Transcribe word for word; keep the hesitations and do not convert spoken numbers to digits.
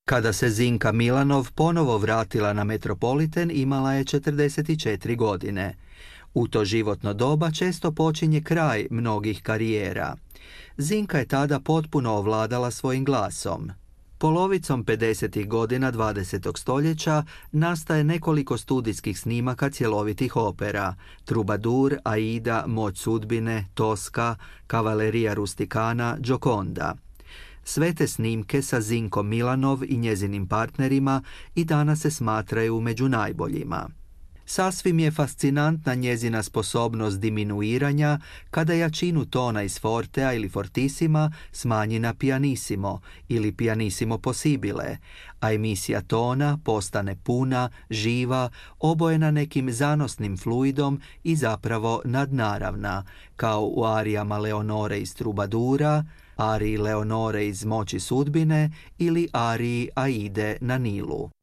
Kada se Zinka Milanov ponovo vratila na Metropolitan, imala je četrdeset četiri godine. U to životno doba često počinje kraj mnogih karijera. Zinka je tada potpuno ovladala svojim glasom. Polovicom pedesetih godina dvadesetog stoljeća nastaje nekoliko studijskih snimaka cjelovitih opera: Trubadur, Aida, Moć sudbine, Toska, Kavalerija rustikana, Gioconda. Sve te snimke sa Zinkom Milanov i njezinim partnerima i danas se smatraju među najboljima. Sasvim je fascinantna njezina sposobnost diminuiranja kada jačinu tona iz fortea ili fortissima smanji na pianissimo ili pianissimo possibile, a emisija tona postane puna, živa, obojena nekim zanosnim fluidom i zapravo nadnaravna, kao u arijama Leonore iz Trubadura, ariji Leonore iz Moći sudbine ili ariji Aide na Nilu.